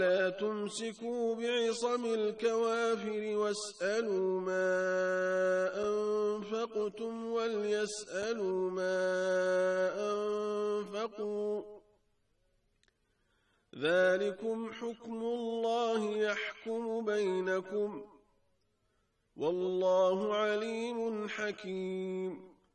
لا تمسكوا بعصم الكوافر واسألوا ما أنفقتم وليسألوا ما أنفقوا ذلكم حكم الله يحكم بينكم والله عليم حكيم